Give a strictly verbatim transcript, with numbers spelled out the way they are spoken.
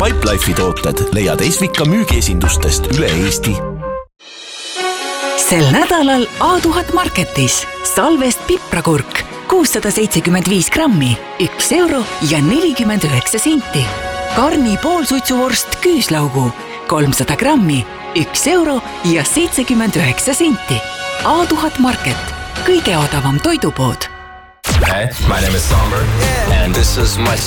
Pipelife'i tooted leiad Esvika müügiesindustest üle Eesti. Sel nädalal A tuhat Marketis salvest piprakurk kuussada seitsekümmend grammi, üks euro ja nelikümmend üheksa senti. Karni poolsuitsuvorst küüslaugu, kolmsada grammi, üks euro ja seitsekümmend üheksa senti. A tuhat Market, kõige odavam toidupood. Hey, my name is Somber, and this is my